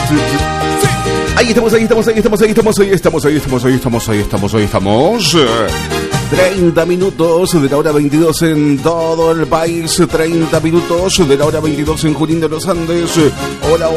Ahí estamos. 30 minutos de la hora 22 en todo el país. 30 minutos de la hora 22 en Junín de los Andes. Hola.